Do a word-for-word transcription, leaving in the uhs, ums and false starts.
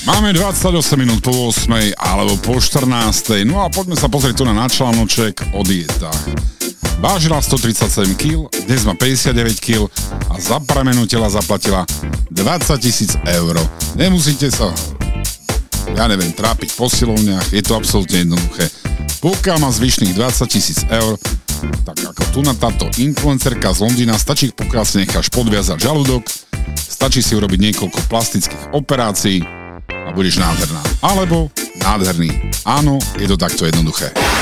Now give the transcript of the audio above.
Máme dvadsaťosem minút po ôsmej alebo po štrnástej. No a poďme sa pozrieť tu na načlánoček o dietách. Vážila stotridsaťsedem kíl, dnes má päťdesiatdeväť kíl a za premenu tela zaplatila dvadsaťtisíc eur. Nemusíte sa, ja neviem, trápiť po silovniach, je to absolútne jednoduché. Pokiaľ má zvyšných dvadsaťtisíc eur, tak ako tu na táto influencerka z Londýna, stačí, pokiaľ si necháš podviazať žalúdok, stačí si urobiť niekoľko plastických operácií a budeš nádherná. Alebo nádherný. Áno, je to takto jednoduché.